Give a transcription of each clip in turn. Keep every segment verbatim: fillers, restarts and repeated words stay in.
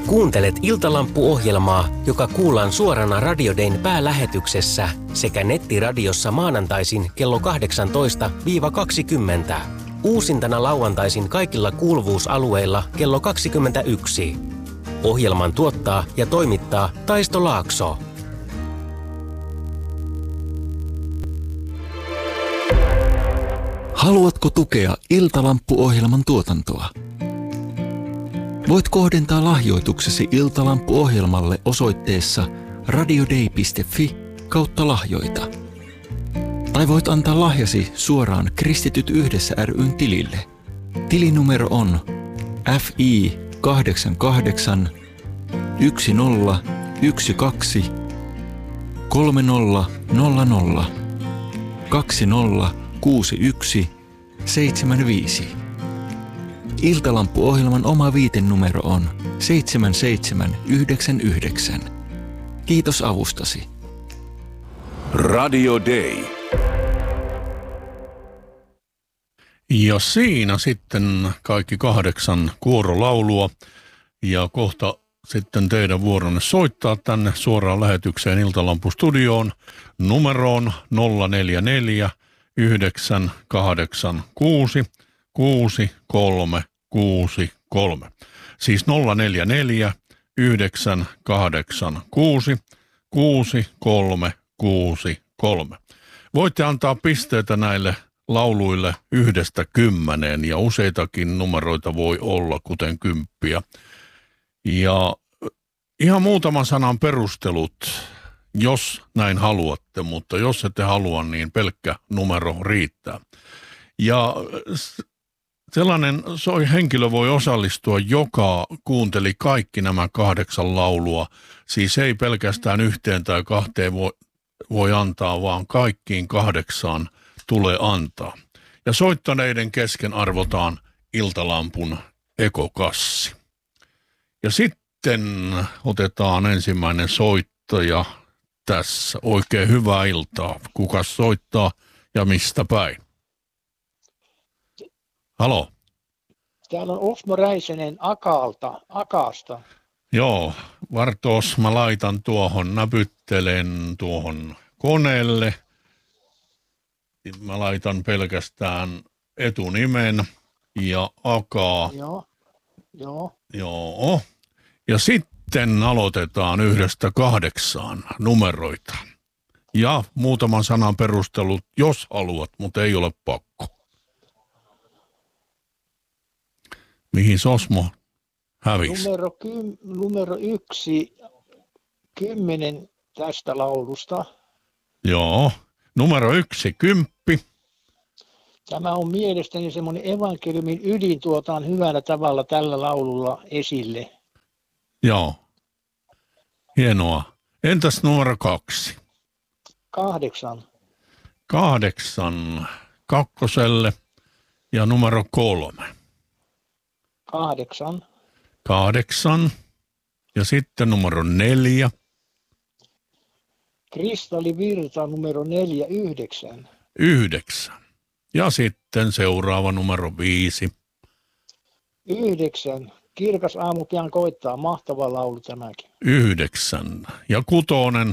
Kuuntelet Iltalamppu-ohjelmaa, joka kuullaan suorana Radio Dayn päälähetyksessä sekä nettiradiossa maanantaisin kello kahdeksantoista kaksikymmentä. Uusintana lauantaisin kaikilla kuuluvuusalueilla kello kaksikymmentäyksi. Ohjelman tuottaa ja toimittaa Taisto Laakso. Haluatko tukea Iltalamppu-ohjelman tuotantoa? Voit kohdentaa lahjoituksesi Iltalamppu-ohjelmalle osoitteessa radiodei piste fi kautta lahjoita. Tai voit antaa lahjasi suoraan Kristityt yhdessä ry:n tilille. Tilinumero on F I kahdeksan kahdeksan yksi nolla yksi kaksi kolme nolla nolla nolla kaksi nolla kuusi yksi seitsemän viisi. Iltalamppu-ohjelman oma viitenumero on seitsemän seitsemän yhdeksän yhdeksän. Kiitos avustasi. Radio Day. Ja siinä sitten kaikki kahdeksan kuorolaulua ja kohta sitten teidän vuoronne soittaa tänne suoraan lähetykseen Iltalampu-studioon numeroon nolla neljä neljä yhdeksän kahdeksan kuusi kuusi kolme kuusi kolme. Siis nolla neljä neljä yhdeksän kahdeksan kuusi kuusi kolme kuusi kolme. Voitte antaa pisteitä näille lauluille yhdestä kymmeneen ja useitakin numeroita voi olla, kuten kymppiä. Ja ihan muutaman sanan perustelut, jos näin haluatte, mutta jos ette halua, niin pelkkä numero riittää. Ja sellainen henkilö voi osallistua, joka kuunteli kaikki nämä kahdeksan laulua. Siis ei pelkästään yhteen tai kahteen voi, voi antaa, vaan kaikkiin kahdeksaan tulee antaa. Ja soittaneiden kesken arvotaan Iltalampun ekokassi. Ja sitten otetaan ensimmäinen soittaja tässä. Oikein hyvää iltaa. Kuka soittaa ja mistä päin? Halo. Täällä on Osmo Räisänen Akaalta, Akaasta. Joo, Vartos, mä laitan tuohon, näpyttelen tuohon koneelle. Mä laitan pelkästään etunimen ja Akaa. Joo, joo. Joo. Ja sitten aloitetaan yhdestä kahdeksaan numeroita. Ja muutaman sanan perustelut, jos haluat, mutta ei ole pakko. Mihin Osmo hävisi? Numero, kym, numero yksi, kymmenen tästä laulusta. Joo. Numero yksi, kymppi. Tämä on mielestäni semmoinen evankeliumin ydin tuotaan hyvällä tavalla tällä laululla esille. Joo. Hienoa. Entäs numero kaksi? Kahdeksan. Kahdeksan kakkoselle ja numero kolme. Kahdeksan. Kahdeksan. Ja sitten numero neljä. Kristallivirta numero neljä, yhdeksän. Yhdeksän. Ja sitten seuraava numero viisi. Yhdeksän. Kirkas aamu pian koittaa. Mahtava laulu tämäkin. Yhdeksän. Ja kutonen.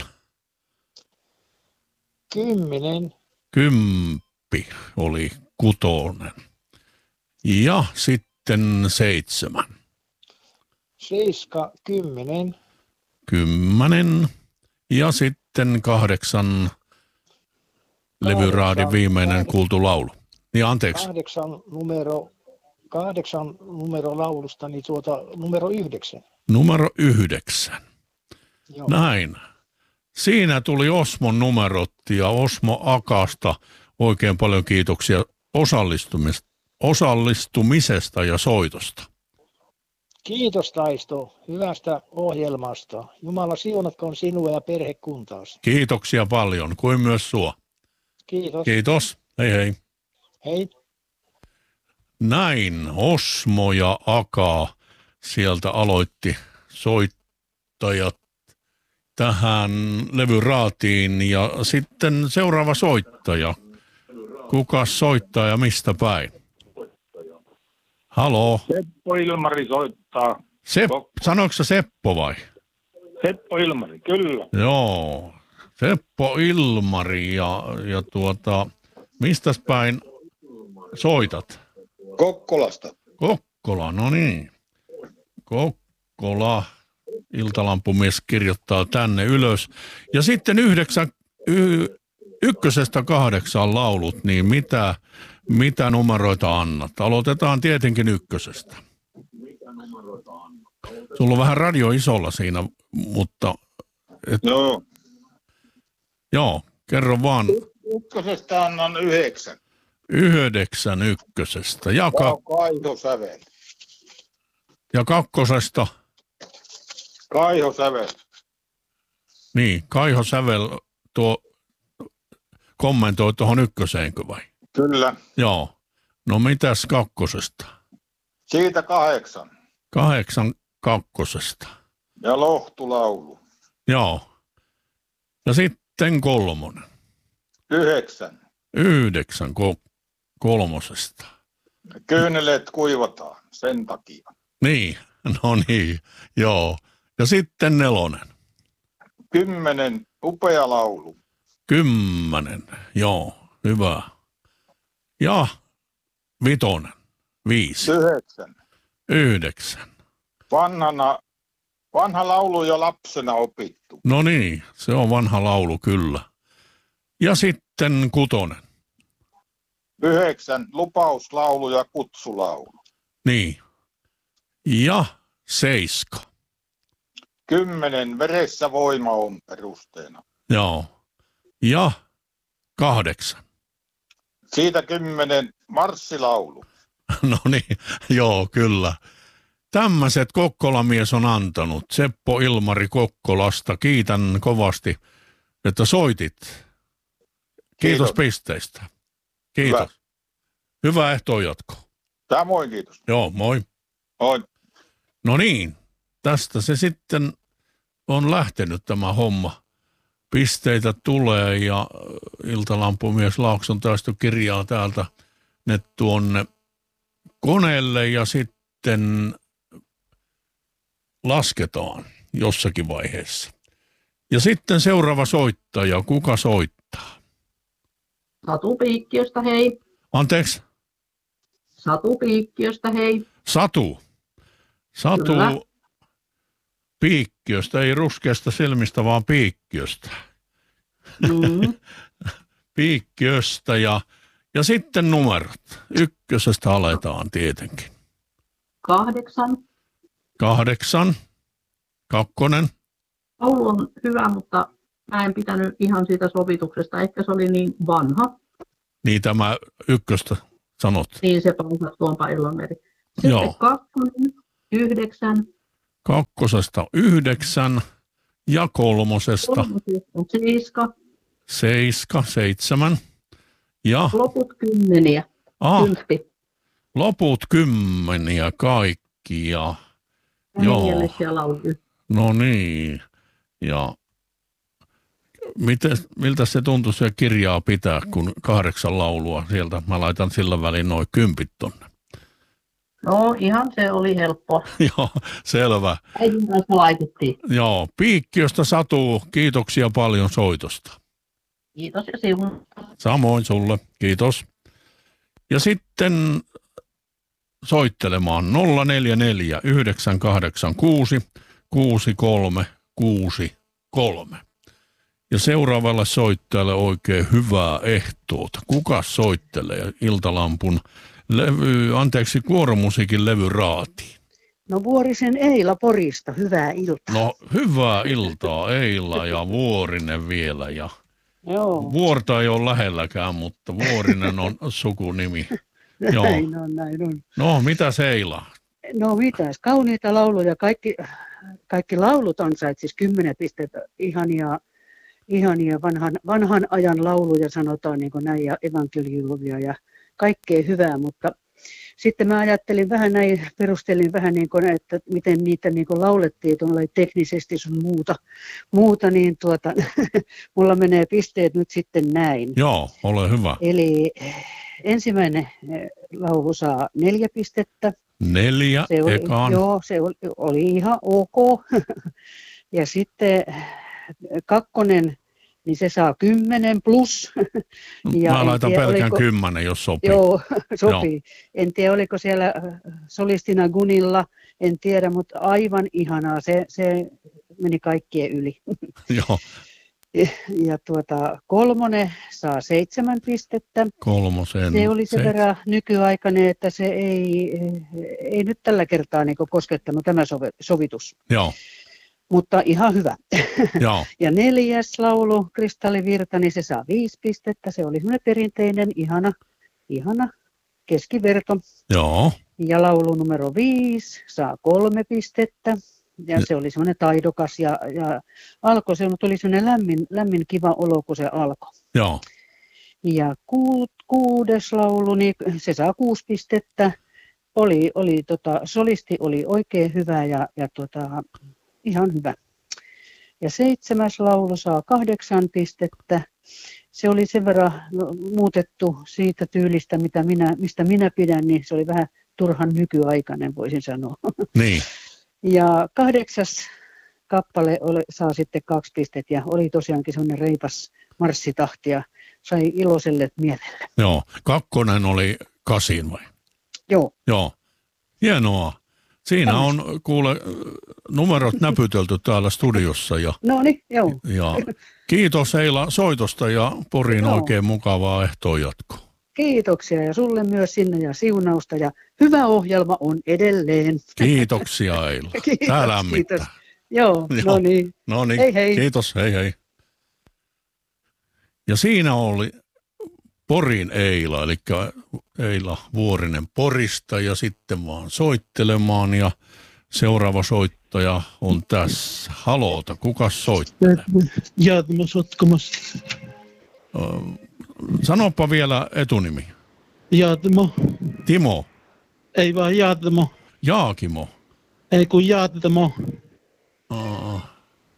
Kymmenen. Kymppi oli kutonen. Ja sitten seitsemän. Seiska, kymmenen. Kymmenen. Ja sitten kahdeksan. Levyraadin viimeinen kahdeksan, kuultu laulu. Niin anteeksi. Kahdeksan numero, kahdeksan numero laulusta, niin tuota numero yhdeksän. Numero yhdeksän. Joo. Näin. Siinä tuli Osmon numerot ja Osmo Akasta oikein paljon kiitoksia osallistumisesta, osallistumisesta ja soitosta. Kiitos Taisto hyvästä ohjelmasta. Jumala siunatkoon sinua ja perhekuntaasi. Kiitoksia paljon, kuin myös sua. Kiitos. Kiitos. Hei hei. Hei. Näin Osmo ja Aka sieltä aloitti soittajat tähän levyraatiin ja sitten seuraava soittaja. Kuka soittaa ja mistä päin? Haloo. Seppo Ilmari soittaa. Sepp, sanoiko sä Seppo vai? Seppo Ilmari, kyllä. Joo, Seppo Ilmari ja, ja tuota, mistäs päin soitat? Kokkolasta. Kokkola, no niin. Kokkola, Iltalampumies kirjoittaa tänne ylös. Ja sitten yhdeksän, y, ykkösestä kahdeksaan laulut, niin mitä, mitä numeroita annat? Aloitetaan tietenkin ykkösestä. Sulla on vähän radio isolla siinä, mutta... Et, Joo. Joo, kerro vaan. Ykkösestä annan yhdeksän. Yhdeksän ykkösestä. Ja, ka- Kaiho Sävel. ja kakkosesta? Kaiho Sävel. Niin, Kaiho Sävel tuo kommentoi tuohon ykköseenkö vai? Kyllä. Joo. No mitäs kakkosesta? Siitä kahdeksan. Kahdeksan kakkosesta. Ja Lohtulaulu. Joo. Ja sitten kolmonen. Yhdeksän. Yhdeksän ko- kolmosesta. Kyyneleet kuivataan sen takia. Niin, no niin, joo. Ja sitten nelonen. Kymmenen. Upea laulu. Kymmenen, joo, hyvä. Ja vitonen, viisi. Yhdeksän. Yhdeksän. Vanhana, vanha laulu jo lapsena opittu. No niin, se on vanha laulu kyllä. Ja sitten kutonen. Yhdeksän. Lupauslaulu ja kutsulaulu. Niin. Ja seiska. Kymmenen. Veressä voima on perusteena. Joo. Ja kahdeksan. Siitä kymmenen. Marssilaulu. No niin, joo, kyllä. Tämmöiset Kokkolamies on antanut. Seppo Ilmari Kokkolasta. Kiitän kovasti, että soitit. Kiitos, Kiitos. pisteistä. Kiitos. Hyvä. Hyvää ehtoon jatkoa. Samoin kiitos. Joo, moi. Moi. No niin, tästä se sitten on lähtenyt tämä homma. Pisteitä tulee ja Iltalampumies Laakson tästä kirjaa täältä ne tuonne koneelle ja sitten lasketaan jossakin vaiheessa. Ja sitten seuraava soittaja, kuka soittaa? Satu Piikkiöstä, hei. Anteeksi? Satu Piikkiöstä, hei. Satu. Satu Kyllä. Piikkiöstä, ei ruskeasta silmistä, vaan Piikkiöstä. Mm. Piikkiöstä ja, ja sitten numerot. Ykkösestä aletaan tietenkin. Kahdeksan. Kahdeksan. Kakkonen. Laulu on hyvä, mutta mä en pitänyt ihan siitä sovituksesta. Ehkä se oli niin vanha. Niin tämä ykköstä sanot. Niin se pausat tuonpa Ilonmeri. Sitten Joo. kakkonen, yhdeksän. Kakkosesta yhdeksän ja kolmosesta Kolmosesta seiska. seiska, seitsemän ja Loput kymmeniä. ah, Kymppi. loput kymmeniä kaikki ja joo. Hengellisiä lauluja. No niin. Ja miten, miltä se tuntui se kirjaa pitää, kun kahdeksan laulua sieltä? Mä laitan sillä välin noin kympit tonne. No ihan se oli helppo. Joo, selvä. Äidin kanssa laitettiin. Joo, Piikkiöstä Satu, kiitoksia paljon soitosta. Kiitos ja siunaa. Samoin sulle, kiitos. Ja sitten soittelemaan nolla neljä neljä yhdeksän kahdeksan kuusi kuusi kolme kuusi kolme. Ja seuraavalle soittajalle oikein hyvää ehtoota. Kuka soittelee Iltalampun levy, anteeksi, kuoromusiikin levy raatiin? No Vuorisen Eila Porista, hyvää iltaa. No hyvää iltaa Eila ja Vuorinen vielä. Ja Joo, Vuorta ei ole lähelläkään, mutta Vuorinen on sukunimi. Joo. näin on, näin on. No mitä Eila? No mitäs, kauniita lauluja, kaikki, kaikki laulut ansait siis kymmenen pistettä, ihania, ihania vanhan, vanhan ajan lauluja sanotaan niin kuin näin ja evankeliumia ja kaikkea hyvää, mutta sitten mä ajattelin vähän näin, perustelin vähän niin kuin, että miten niitä niin kuin laulettiin tuolla teknisesti sun muuta, muuta niin tuota, mulla menee pisteet nyt sitten näin. Joo, ole hyvä. Eli ensimmäinen laulu saa neljä pistettä, Neljä Se oli, ekaan. joo, se oli, oli ihan ok. Ja sitten kakkonen, niin se saa kymmenen plus. Ja Mä en laitan tiedä, pelkän oliko- kymmenen, jos sopii. Joo, sopii. En tiedä, oliko siellä solistina Gunilla, en tiedä, mutta aivan ihanaa. Se, se meni kaikkien yli. Joo, Ja tuota, kolmonen saa seitsemän pistettä. kolmosen. Se oli sen se- verran nykyaikainen, että se ei, ei nyt tällä kertaa niin koskettanut tämä sovi- sovitus. Joo, Mutta ihan hyvä. joo, Ja neljäs laulu, Kristallivirta, niin se saa viisi pistettä. Se oli semmoinen perinteinen, ihana, ihana keskiverto. joo, Ja laulu numero viisi saa kolme pistettä. Ja se oli semmoinen taidokas ja, ja alkoi, se tuli semmoinen lämmin, lämmin kiva olo, kun se alkoi. joo, Ja ku, kuudes laulu, niin se saa kuusi pistettä. Oli, oli, tota, solisti oli oikein hyvä ja, ja tota, ihan hyvä. Ja seitsemäs laulu saa kahdeksan pistettä. Se oli sen verran muutettu siitä tyylistä, mitä minä, mistä minä pidän, niin se oli vähän turhan nykyaikainen, voisin sanoa. niin, Ja kahdeksas kappale oli, saa sitten kaksi pistettä ja oli tosiaankin semmoinen reipas marssitahti ja sai iloiselle mielelle. joo. Kakkonen oli kasin vai? Joo, Joo, hienoa. Siinä Tämmöistä. on kuule numerot näpytelty täällä studiossa ja, no niin, joo. ja kiitos Eila soitosta ja Poriin Joo. oikein mukavaa ehtoon jatkoa. Kiitoksia ja sulle myös sinne ja siunausta ja hyvä ohjelma on edelleen. Kiitoksia Eila. Kiitos, Tää lämmittää. kiitos. Joo, Joo. no niin. No niin, Hei, hei. kiitos, hei hei. Ja siinä oli Porin Eila, eli Eila Vuorinen Porista ja sitten vaan soittelemaan ja seuraava soittaja on tässä. Haloota, kuka soittelee? Jaatmo Sotkamosta. Ö, Sanopa vielä etunimi. Jaatmo. Timo, Ei vaan Jaatmo. Jaakimo. Ei kun Jaatmo. Aa.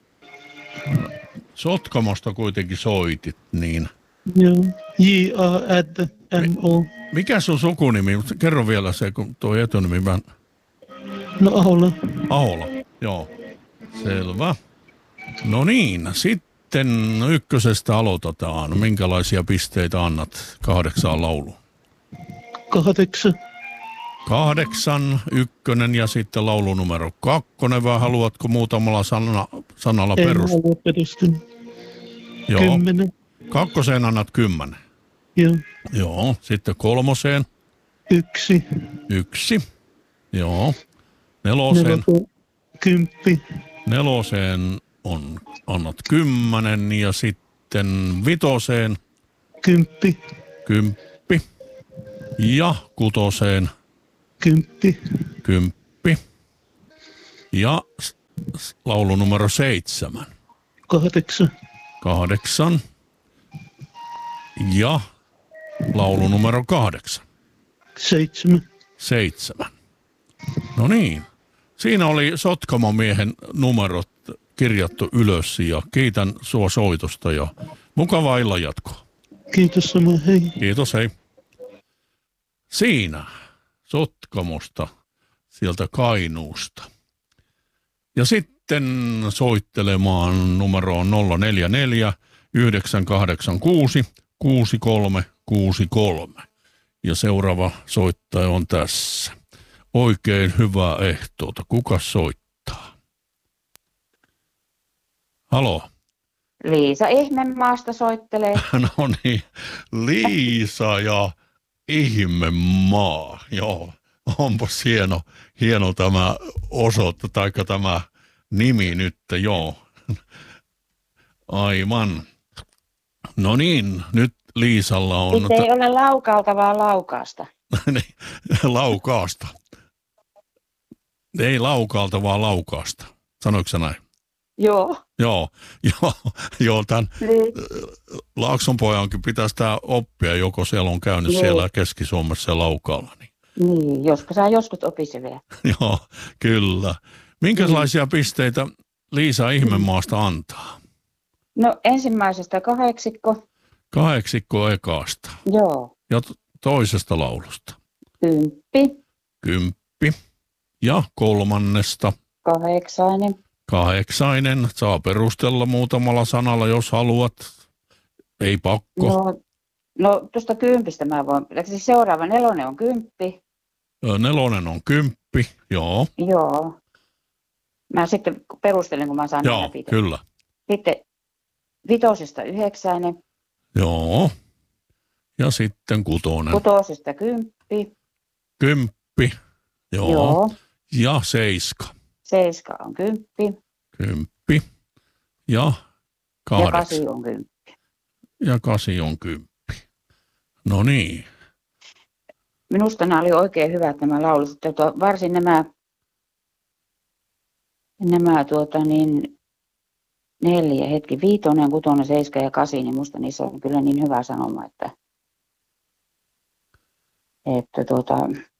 Sotkamosta kuitenkin soitit, niin Joo. J A M O. mikä sun sukunimi? Kerro vielä se, kun tuo etunimi mä... No Ahola. Ahola, joo. Selvä. No niin, sitten ykkösestä aloitetaan. Minkälaisia pisteitä annat kahdeksaan lauluun? Kahdeksan. Kahdeksan, ykkönen ja sitten laulu numero kakkonen, vai haluatko muutamalla sana, sanalla En perustaa? halua perustella. Joo, Kymmenen. kakkoseen annat kymmenen. Joo. Joo, sitten kolmoseen Yksi. yksi. Joo, neloseen, Nelosen. Kymppi. neloseen on, annat kymmenen ja sitten vitoseen Kymppi. kymppi ja kutoseen Kymppi. kymppi ja s- s- laulu numero seitsemän. Kahdeksan. Kahdeksan ja laulu numero kahdeksan. Seitsemän. Seitsemän. No niin. Siinä oli Sotkamomiehen numerot kirjattu ylös ja kiitän sua soitosta ja mukavaa illan jatkoa. Kiitos sama. Hei. Kiitos, hei. Siinä Sotkamosta, sieltä Kainuusta. Ja sitten soittelemaan numeroon nolla neljä neljä yhdeksän kahdeksan kuusi kuusi kolme kuusi kolme. Ja seuraava soittaja on tässä. Oikein hyvää ehtoota. Kuka soittaa? Halo. Liisa Ihmemaasta soittelee. No niin, Liisa ja Ihmemaa. Joo, onpas hieno, hieno tämä osoite, tai tämä nimi nyt, joo. Aivan. No niin, nyt Liisalla on Nyt ei ole Laukaalta, vaan Laukaasta. Laukaasta. Ei Laukaalta, vaan Laukaasta. Sanoiko sä näin? Joo. Joo, joo, joo, tämän Niin. Laakson pojankin pitäisi tämä oppia, joko siellä on käynyt Joo. siellä Keski-Suomessa ja Laukaalla. Niin. Niin, joskus sä joskus opisi vielä. Joo, kyllä. Minkälaisia pisteitä Liisa Ihmemaasta antaa? No ensimmäisestä kahdeksikko. Kahdeksikko ekasta Joo. ja to- toisesta laulusta. Kymppi. Kymppi. Ja kolmannesta Kahdeksainen. kahdeksainen. Saa perustella muutamalla sanalla, jos haluat. Ei pakko. No, no tuosta kympistä mä voin. Siis seuraava nelonen on kymppi. Nelonen on kymppi, joo. Joo. Mä sitten perustelen, kun mä saan Joo, läpi. kyllä. Sitten vitosesta yhdeksäinen. Joo. Ja sitten kutonen. Kutosesta kymppi. Kymppi, joo. Joo. Ja seiska. Seiska on kymppi. Kymppi. Ja Ja kahdeksan. kasi on kymppi. Ja kasi on kymppi. No niin. Minusta nämä oli oikein hyvät nämä laulut. Tuo, varsin nämä, nämä tuota niin, neljä hetki, viitonen, kutonen, seiska ja kasi, niin minusta niissä on kyllä niin hyvä sanoma, että, että tuota,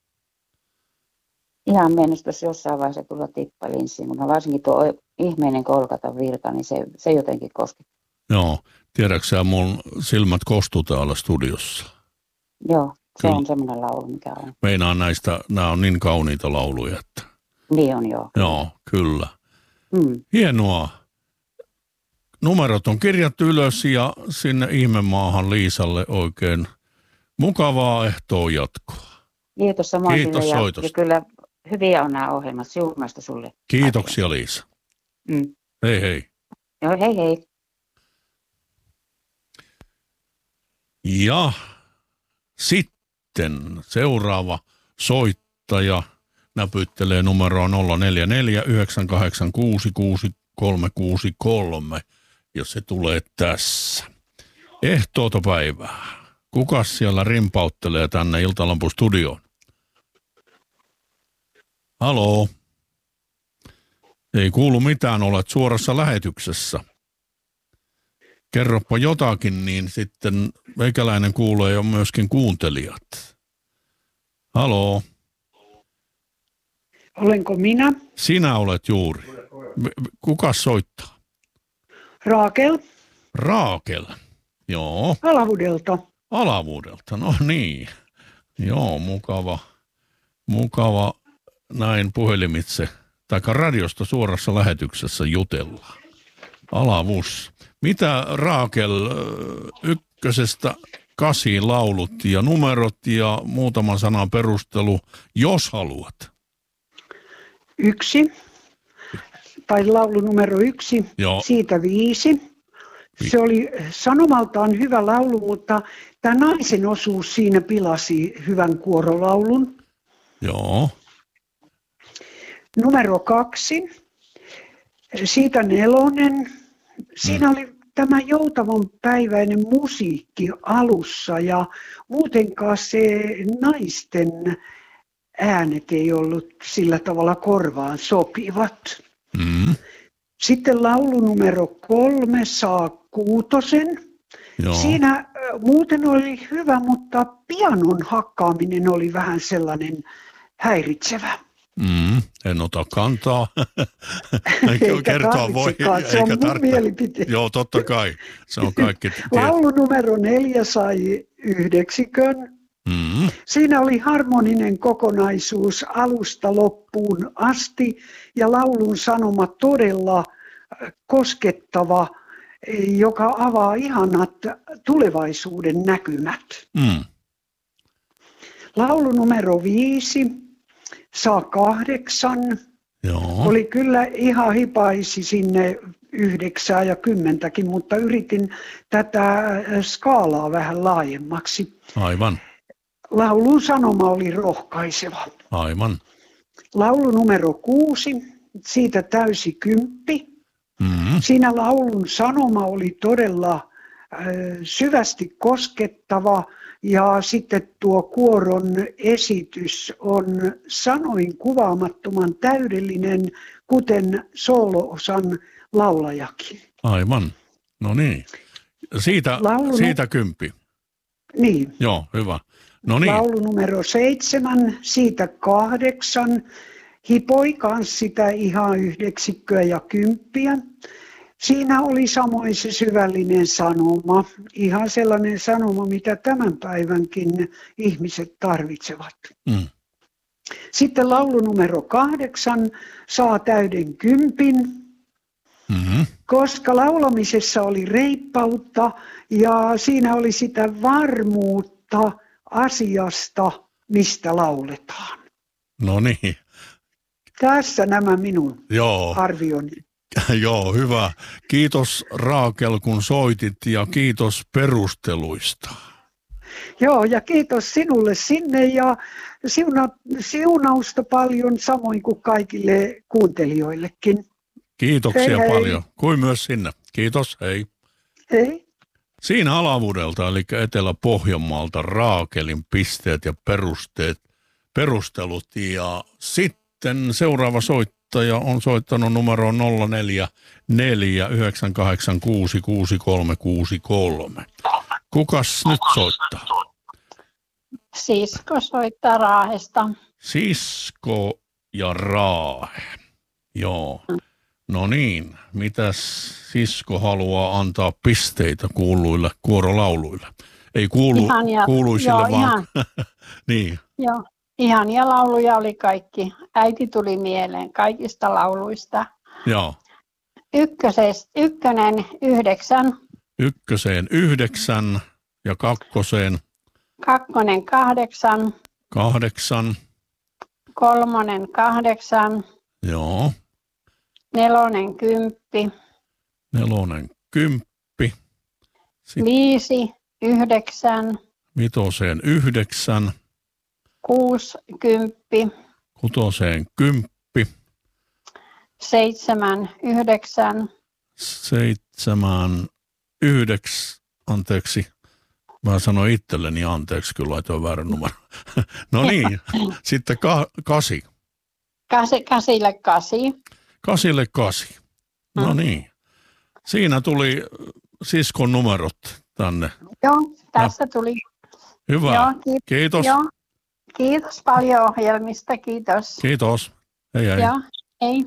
ihan mennessä tuossa jossain vaiheessa tulla tippalinssiin, mutta varsinkin tuo ihmeinen kolkata virta, niin se, se jotenkin kosketti. Joo. Tiedätkö sä, mun silmät kostu täällä studiossa? Joo, se Kyllä. on semmoinen laulu, mikä on. Meinaan näistä, nämä on niin kauniita lauluja, että Niin on, joo. joo, kyllä. Mm. Hienoa. Numerot on kirjattu ylös ja sinne ihmemaahan Liisalle oikein mukavaa ehtoa jatkoa. Kiitos samoin Kiitos sille, ja, soitosta. ja kyllä hyviä on nämä ohjelmat. Siunasta sulle. Kiitoksia Liisa. Mm. Hei hei. Joo, hei hei. Ja sitten seuraava soittaja näpyttelee numeroa nolla neljä neljä yhdeksän kahdeksan kuusi kuusi kolme kuusi kolme ja se tulee tässä. Ehtoota päivää. Kukas siellä rimpauttelee tänne Iltalampun studioon? Haloo? Ei kuulu mitään, olet suorassa lähetyksessä. Kerropa jotakin, niin sitten meikäläinen kuulee jo myöskin kuuntelijat. Haloo? Olenko minä? Sinä olet juuri. Kuka soittaa? Raakel Raakel. Joo. Alavudelta. Alavuudelta, no niin. Joo, mukava. Mukava näin puhelimitse, taikka radiosta suorassa lähetyksessä jutellaan. Alavus. Mitä Raakel ykkösestä kasiin laulut ja numerot ja muutaman sanan perustelu, jos haluat? Yksi. Tai laulu numero yksi. Joo. Siitä viisi. Se oli sanomaltaan hyvä laulu, mutta tämä naisen osuus siinä pilasi hyvän kuorolaulun. Joo. Numero kaksi. Siitä nelonen. Siinä oli tämä joutavan päiväinen musiikki alussa ja muutenkaan se naisten äänet ei ollut sillä tavalla korvaan sopivat. Mm. Sitten laulu numero kolme saa kuutosen. Joo. Siinä muuten oli hyvä, mutta pianon hakkaaminen oli vähän sellainen häiritsevä. Mm, en ota kantaa. Eikä Kertoa voi, tarvitsekaan, se on mun tarvitse. mielipide. Joo, totta kai. Se on kaikki. Laulu numero neljä sai yhdeksikön. Mm, Siinä oli harmoninen kokonaisuus alusta loppuun asti ja laulun sanoma todella koskettava, joka avaa ihanat tulevaisuuden näkymät. mm. Laulu numero viisi saa kahdeksan. Joo. Oli kyllä ihan hipaisi sinne yhdeksää ja kymmentäkin, mutta yritin tätä skaalaa vähän laajemmaksi. Aivan, Laulun sanoma oli rohkaiseva. aivan. Laulu numero kuusi, siitä täysi kymppi. Mm, Siinä laulun sanoma oli todella äh, syvästi koskettava ja sitten tuo kuoron esitys on sanoin kuvaamattoman täydellinen, kuten soolo-osan laulajakin. aivan. No niin. Siitä, Laulu- siitä kymppi. Niin. Joo, hyvä. No niin. Laulu numero seitsemän, siitä kahdeksan, hipoi kans sitä ihan yhdeksikköä ja kymppiä. Siinä oli samoin se syvällinen sanoma, ihan sellainen sanoma, mitä tämän päivänkin ihmiset tarvitsevat. Mm. Sitten laulu numero kahdeksan saa täyden kympin, Mm-hmm. koska laulamisessa oli reippautta ja siinä oli sitä varmuutta asiasta, mistä lauletaan. No niin. Tässä nämä minun Joo. arvioni. Joo, hyvä. Kiitos Raakel, kun soitit ja kiitos perusteluista. Joo, ja kiitos sinulle sinne ja siuna, siunausta paljon samoin kuin kaikille kuuntelijoillekin. Kiitoksia hei, hei. paljon. Kuin myös sinne. Kiitos, hei. Hei. Siinä Alavudelta, eli Etelä-Pohjanmaalta, Raakelin pisteet ja perusteet, perustelut. Ja sitten seuraava soittaja on soittanut numeroon nolla neljä neljä yhdeksän kahdeksan kuusi kuusi kolme kuusi kolme. Kukas nyt soittaa? Sisko soittaa Raahesta. Sisko ja Raahe. Joo. No niin, mitäs sisko haluaa antaa pisteitä kuuluille kuorolauluille? Ei kuulu, Ihania, kuuluisille joo, vaan. Ihan, niin. joo, ihania lauluja oli kaikki. Äiti tuli mieleen kaikista lauluista. Joo. Ykköses, ykkönen yhdeksän, Ykköseen yhdeksän ja kakkoseen kakkonen kahdeksan, kahdeksan. kolmonen kahdeksan, Joo. nelonen kymppi, Nelonen kymppi. Sitten viisi yhdeksän, vitoseen yhdeksän. kuusi kymppi, Kutoseen kymppi. seitsemän yhdeksän, Seitsemän yhdeks. Anteeksi. Mä sanoin itselleni anteeksi, kyllä laitoin väärän numero. No niin, sitten ka- kasi. kasi, kasille kasi. Kasille kasi. No niin. Siinä tuli siskon numerot tänne. Joo, tässä tuli. Hyvä. Joo, kiitos. Kiitos. Joo, kiitos paljon ohjelmista, kiitos. Kiitos. Hei hei. Joo, ei.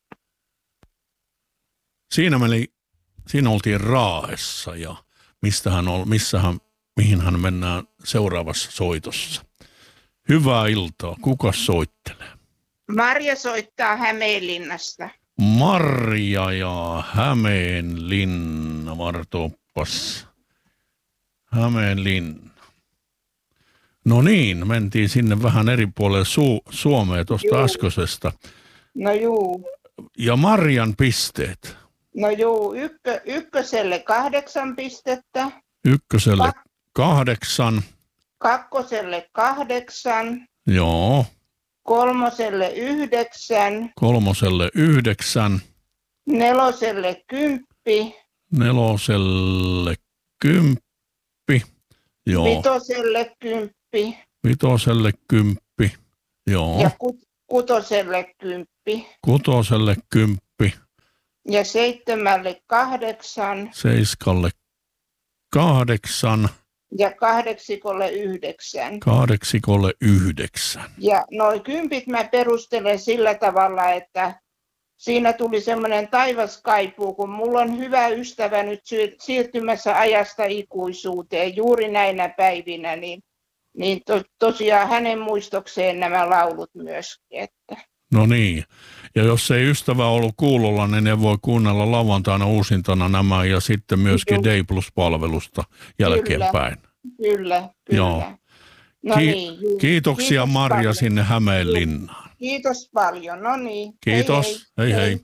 Siinä meni, siinä oltiin Raahessa ja mistä hän on, missä hän, mihin hän mennään seuraavassa soitossa. Hyvää iltaa. Kuka soittelee? Marja soittaa Hämeenlinnasta. Marja ja Hämeenlinna. Vartooppas. Hämeenlinna. No niin, mentiin sinne vähän eri puolelle Su- Suomea tuosta äskeisestä. No juu. Ja Marjan pisteet. No juu, ykkö, ykköselle kahdeksan pistettä. Ykköselle Kak- kahdeksan. Kakkoselle kahdeksan. Joo. Kolmoselle yhdeksän. Kolmoselle yhdeksän. Neloselle kymppi. Neloselle kymppi. Joo. Vitoselle kymppi. Vitoselle kymppi. Joo. Ja kut- kutoselle kymppi. Kutoselle kymppi. Ja seitsemälle kahdeksan. Seiskalle kahdeksan. Ja kahdeksikolle yhdeksän. Kahdeksikolle yhdeksän. Ja noin kympit mä perustelen sillä tavalla, että siinä tuli semmoinen taivaskaipuu, kun mulla on hyvä ystävä nyt siirtymässä ajasta ikuisuuteen juuri näinä päivinä, niin, niin to, tosiaan hänen muistokseen nämä laulut myöskin. Että. No niin. Ja jos ei ystävä ollut kuulolla, niin ne voi kuunnella lauantaina uusintana nämä ja sitten myöskin Joo. Day Plus-palvelusta jälkeenpäin. Kyllä, kyllä. kyllä. Joo. No Ki- niin, juu. kiitoksia Kiitos Marja paljon. sinne Hämeenlinnaan. Kiitos paljon, no niin. Kiitos, hei hei. hei.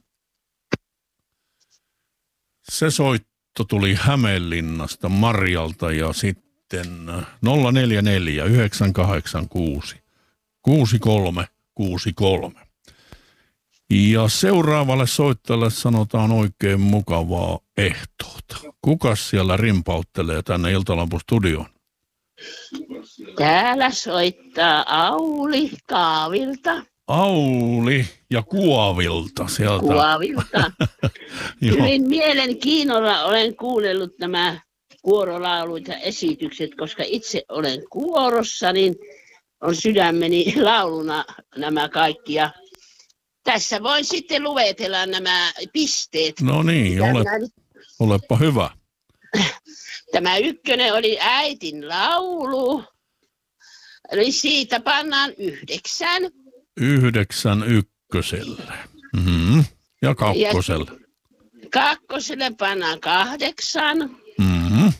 Se soitto tuli Hämeenlinnasta Marjalta ja sitten nolla neljä neljä yhdeksän kahdeksan kuusi kuusi kolme kuusi kolme. Ja seuraavalle soittajalle sanotaan oikein mukavaa ehtoota. Kukas siellä rimpauttelee tänne Iltalampun studioon? Täällä soittaa Auli Kaavilta. Auli ja Kuovilta sieltä. Kuovilta. Hyvin mielenkiinnolla olen kuunnellut nämä kuorolaulut ja esitykset, koska itse olen kuorossa, niin on sydämeni lauluna nämä kaikki. Ja tässä voin sitten luetella nämä pisteet. No niin, ole, olepa hyvä. Tämä ykkönen oli äitin laulu. Eli siitä pannaan yhdeksän. Yhdeksän ykköselle. Mm-hmm. Ja kakkoselle. Ja kakkoselle pannaan kahdeksan. Mm-hmm.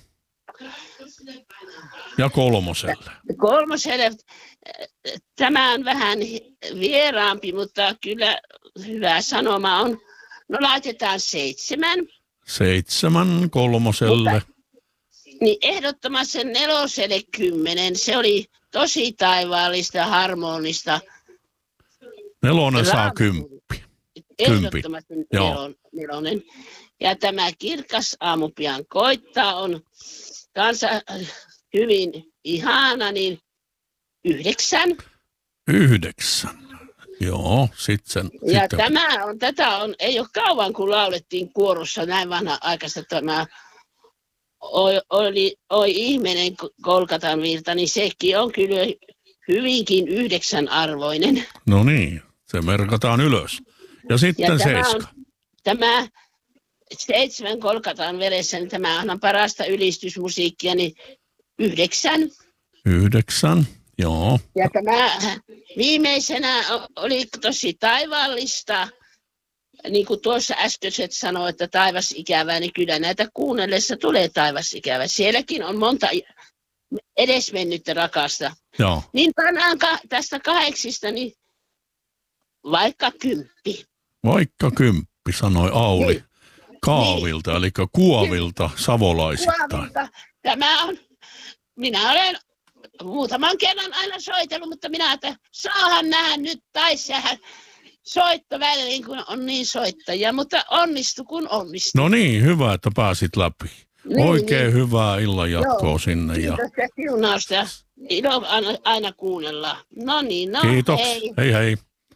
Ja kolmoselle. Kolmoselle. Tämä on vähän vieraampi, mutta kyllä hyvä sanoma on. No laitetaan seitsemän. Seitsemän kolmoselle. Mutta, niin ehdottomasti neloselle kymmenen. Se oli tosi taivaallista, harmonista. Nelonen saa kymppi. Ehdottomasti nelon, nelonen. Ja tämä kirkas aamu pian koittaa on kanssa hyvin ihana, niin yhdeksän. Yhdeksän. Joo, sitten. Ja sitten. tämä on, tätä on, ei ole kauan kun laulettiin kuorossa näin vanha aikaista tämä Oi, oli, oi ihminen Golgatan virta, niin sekin on kyllä hyvinkin yhdeksän arvoinen. No niin, se merkataan ylös. Ja sitten ja tämä seiska. On, tämä seitsemän Golgatan veressä, niin tämä on parasta ylistysmusiikkia, niin yhdeksän. Yhdeksän, joo. Ja tämä viimeisenä oli tosi taivaallista. Niin kuin tuossa äskeiset sanoi, että taivas ikävää, niin kyllä näitä kuunnellessa tulee taivas ikävä. Sielläkin on monta edesmennyttä rakasta. Joo. Niin pannaan ka- tästä kahdeksista, niin vaikka kymppi. Vaikka kymppi, sanoi Auli niin. Kaavilta, niin. Eli Kuovilta savolaisittain. Kuovilta. Tämä on, minä olen muutaman kerran aina soitellut, mutta minä että saahan nähdä nyt tai sehän soitto väliin, kun on niin soittajia, mutta onnistu kun onnistu. No niin, hyvä, että pääsit läpi. Niin, Oikein niin. hyvää illan jatkoa Joo, sinne. Kiitos ja, ja siunausta. Ilo aina, aina kuunnellaan. No niin, no Kiitos. hei. Hei hei.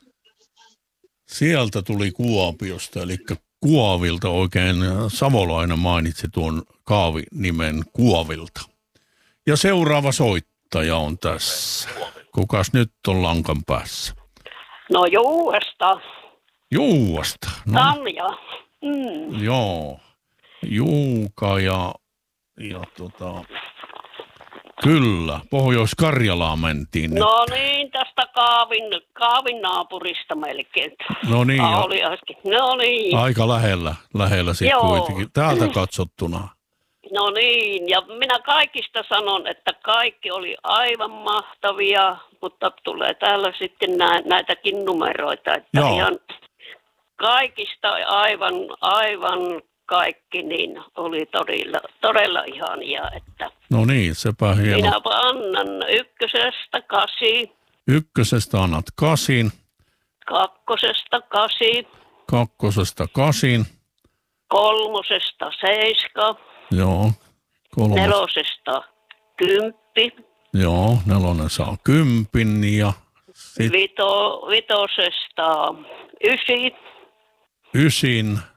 Sieltä tuli Kuopiosta, eli Kuovilta oikein savolainen mainitsi tuon kaavinimen Kuovilta. Ja seuraava soittaja on tässä. Kukas nyt on lankan päässä? No Juuasta. Juuasta. No. Tanja. Mm. Joo. Juuka ja, ja tota, kyllä, Pohjois-Karjalaan mentiin nyt. No niin, tästä Kaavin, Kaavin naapurista melkein. No niin. Oli äsken. No niin. Aika lähellä, lähellä sitten kuitenkin. Täältä katsottuna. No niin, ja minä kaikista sanon, että kaikki oli aivan mahtavia, mutta tulee täällä sitten nä- näitäkin numeroita, että Joo. ihan kaikista aivan, aivan kaikki niin oli todella, todella ihania, että No niin, sepä hieno. minä annan ykkösestä kasi, Ykkösestä annat kasin, kakkosesta kasi, kakkosesta kasin, kolmosesta seiska, joo, kolmas, nelosesta kymppi, joo, nelonen saa kympin ja sit Vito, vitosesta ysi, ysin